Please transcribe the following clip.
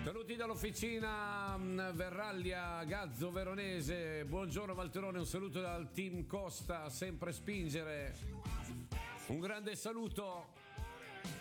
Saluti dall'officina Verraglia Gazzo Veronese. Buongiorno Valterone, un saluto dal team Costa, sempre spingere. Un grande saluto.